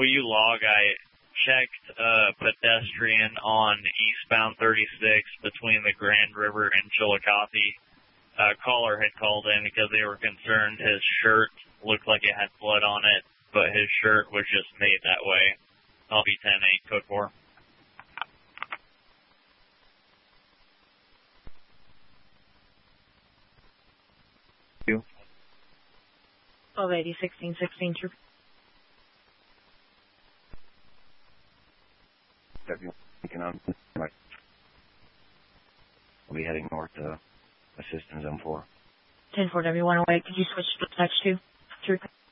you log, I checked pedestrian on eastbound 36 between the Grand River and Chillicothe. Caller had called in because they were concerned his shirt looked like it had blood on it, but his shirt was just made that way. I'll be 10-8, code 4. You. Oh, 80, 16, 16, true. We'll be heading north to assist in zone 4. 10-4, W108. Could you switch to text 2? True.